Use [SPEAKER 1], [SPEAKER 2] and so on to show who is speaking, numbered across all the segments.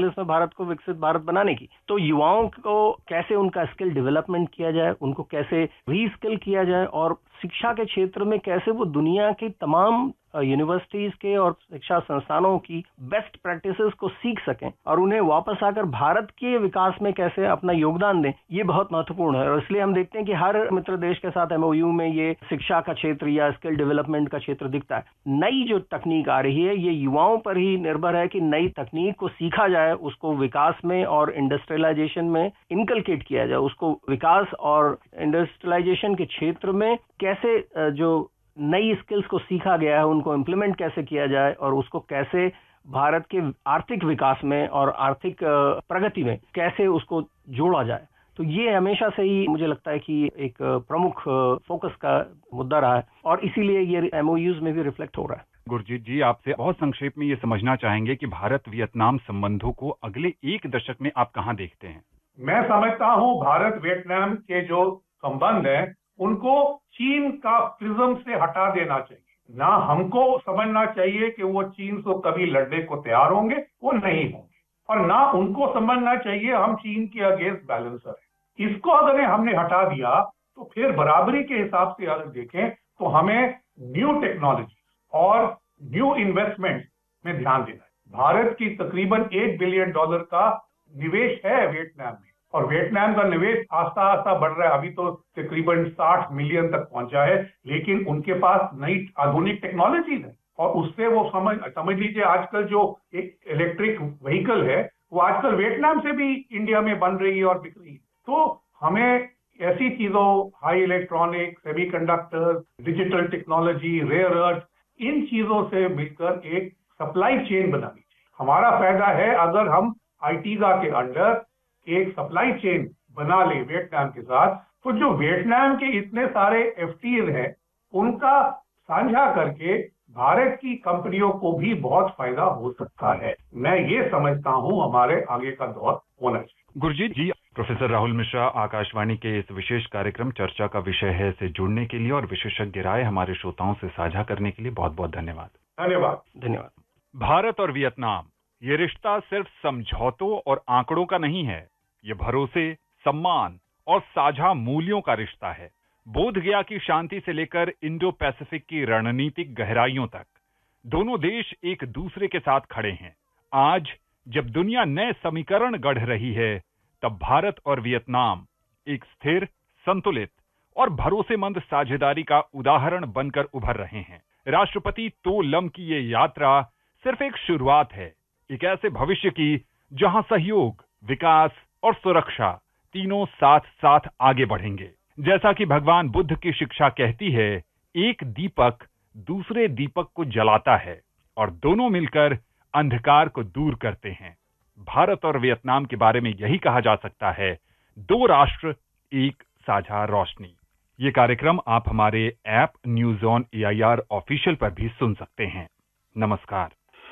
[SPEAKER 1] में भारत को विकसित भारत बनाने की। तो युवाओं को कैसे उनका स्किल डेवलपमेंट किया जाए, उनको कैसे रीस्किल किया जाए, और शिक्षा के क्षेत्र में कैसे वो दुनिया की तमाम यूनिवर्सिटीज के और शिक्षा संस्थानों की बेस्ट प्रैक्टिसेस को सीख सकें और उन्हें वापस आकर भारत के विकास में कैसे अपना योगदान दें, ये बहुत महत्वपूर्ण है। और इसलिए हम देखते हैं कि हर मित्र देश के साथ एमओयू में ये शिक्षा का क्षेत्र या स्किल डेवलपमेंट का क्षेत्र दिखता है। नई जो तकनीक आ रही है ये युवाओं पर ही निर्भर है कि नई तकनीक को सीखा जाए, उसको विकास में और इंडस्ट्रियलाइजेशन में इनकलकेट किया जाए, उसको विकास और इंडस्ट्रियलाइजेशन के क्षेत्र में कैसे जो नई स्किल्स को सीखा गया है उनको इम्प्लीमेंट कैसे किया जाए और उसको कैसे भारत के आर्थिक विकास में और आर्थिक प्रगति में कैसे उसको जोड़ा जाए। तो ये हमेशा से ही मुझे लगता है कि एक प्रमुख फोकस का मुद्दा रहा है और इसीलिए ये एमओयूज में भी रिफ्लेक्ट हो रहा है।
[SPEAKER 2] गुरजीत जी, आपसे बहुत संक्षेप में ये समझना चाहेंगे कि भारत वियतनाम संबंधों को अगले एक दशक में आप कहाँ देखते हैं?
[SPEAKER 3] मैं समझता हूँ भारत वियतनाम के जो संबंध है उनको चीन का प्रिज्म से हटा देना चाहिए। ना हमको समझना चाहिए कि वो चीन से कभी लड़ने को तैयार होंगे, वो नहीं होंगे, और ना उनको समझना चाहिए हम चीन के अगेंस्ट बैलेंसर है। इसको अगर हमने हटा दिया तो फिर बराबरी के हिसाब से अगर देखें तो हमें न्यू टेक्नोलॉजी और न्यू इन्वेस्टमेंट में ध्यान देना है। भारत की तकरीबन $1 बिलियन का निवेश है वियतनाम में और वियतनाम का निवेश आस्ता आस्ता बढ़ रहा है। अभी तो तकरीबन 60 मिलियन तक पहुंचा है, लेकिन उनके पास नई आधुनिक टेक्नोलॉजीज है और उससे वो समझ लीजिए आजकल जो एक इलेक्ट्रिक व्हीकल है वो आजकल वियतनाम से भी इंडिया में बन रही है और बिक रही है। तो हमें ऐसी चीजों, high electronic, semiconductor, digital technology, rare earth, इन चीजों से मिलकर एक सप्लाई चेन बनानी चाहिए। हमारा फायदा है अगर हम आईटीगा के अंडर एक सप्लाई चेन बना ले वियतनाम के साथ, तो जो वियतनाम के इतने सारे एफटीज हैं उनका साझा करके भारत की कंपनियों को भी बहुत फायदा हो सकता है। मैं ये समझता हूं हमारे आगे का दौर होना चाहिए।
[SPEAKER 2] गुरजीत जी, प्रोफेसर राहुल मिश्रा आकाशवाणी के इस विशेष कार्यक्रम चर्चा का विषय है से जुड़ने के लिए और विशेषज्ञ राय हमारे श्रोताओं से साझा करने के लिए बहुत बहुत धन्यवाद।
[SPEAKER 3] धन्यवाद।
[SPEAKER 1] धन्यवाद।
[SPEAKER 2] भारत और वियतनाम, ये रिश्ता सिर्फ समझौतों और आंकड़ों का नहीं है, ये भरोसे, सम्मान और साझा मूल्यों का रिश्ता है। बोध गया की शांति से लेकर इंडो पैसिफिक की रणनीतिक गहराइयों तक दोनों देश एक दूसरे के साथ खड़े हैं। आज जब दुनिया नए समीकरण गढ़ रही है, तब भारत और वियतनाम एक स्थिर, संतुलित और भरोसेमंद साझेदारी का उदाहरण बनकर उभर रहे हैं। राष्ट्रपति तो लम की ये यात्रा सिर्फ एक शुरुआत है, एक ऐसे भविष्य की जहां सहयोग, विकास और सुरक्षा तीनों साथ साथ आगे बढ़ेंगे। जैसा कि भगवान बुद्ध की शिक्षा कहती है, एक दीपक दूसरे दीपक को जलाता है और दोनों मिलकर अंधकार को दूर करते हैं। भारत और वियतनाम के बारे में यही कहा जा सकता है, दो राष्ट्र, एक साझा रोशनी। ये कार्यक्रम आप हमारे app news on AIR official पर भी सुन सकते हैं। नमस्कार।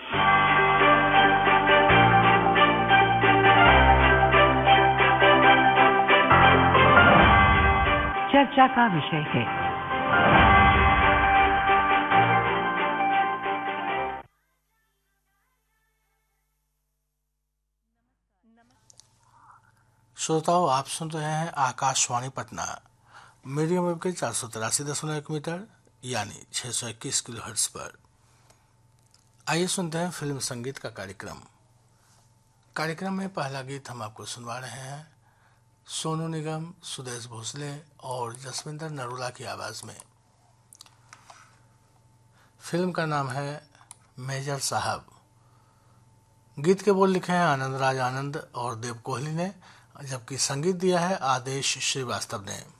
[SPEAKER 4] चर्चा का विषय है
[SPEAKER 5] श्रोताओं, आप सुन रहे हैं आकाशवाणी पटना, मीडियम वेव के 483.1 मीटर यानी 621 किलोहर्ट्ज पर। आइए सुनते हैं फिल्म संगीत का कार्यक्रम में पहला गीत हम आपको सुनवा रहे हैं सोनू निगम, सुदेश भोसले और जसविंदर नरूला की आवाज में। फिल्म का नाम है मेजर साहब। गीत के बोल लिखे हैं आनंद राज आनंद और देव कोहली ने, जबकि संगीत दिया है आदेश श्रीवास्तव ने।